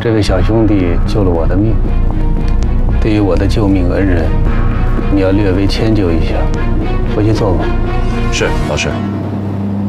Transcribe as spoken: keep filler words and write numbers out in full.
这位小兄弟救了我的命，对于我的救命恩人，你要略微迁就一下。回去做吧。 是老师。